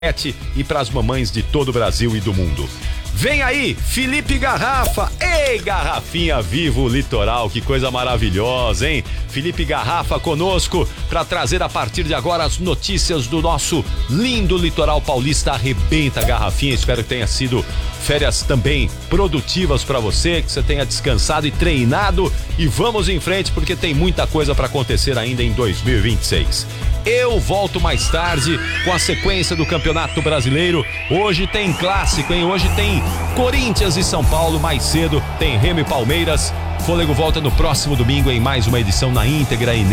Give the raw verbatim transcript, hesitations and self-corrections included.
e para as mamães de todo o Brasil e do mundo. Vem aí, Felipe Garrafa. Ei, Garrafinha Vivo Litoral, que coisa maravilhosa, hein? Felipe Garrafa conosco para trazer a partir de agora as notícias do nosso lindo litoral paulista. Arrebenta, Garrafinha. Espero que tenha sido férias também produtivas para você, que você tenha descansado e treinado. E vamos em frente, porque tem muita coisa para acontecer ainda em dois mil e vinte e seis. Eu volto mais tarde com a sequência do Campeonato Brasileiro. Hoje tem clássico, hein? Hoje tem Corinthians e São Paulo. Mais cedo tem Remo e Palmeiras. Fôlego volta no próximo domingo em mais uma edição na íntegra e